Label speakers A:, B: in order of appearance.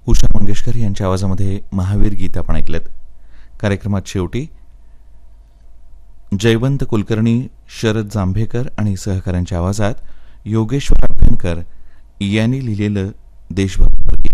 A: उषा मंगेशकर यांच्या आवाजामध्ये महावीर गीत आपण ऐकलेत. कार्यक्रमात शेवटी जयवंत कुलकर्णी, शरद जांभेकर आणि सहकाऱ्यांच्या आवाजात योगेश्वर अभ्यंकर यांनी लिहिलेलं देशभक्ती.